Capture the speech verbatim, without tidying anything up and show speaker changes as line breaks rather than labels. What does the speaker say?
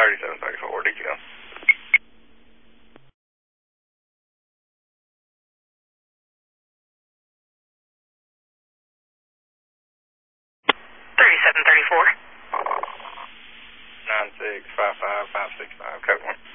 thirty-seven thirty-four, D Q.
thirty-seven thirty-four.
nine six five five five six five, code one.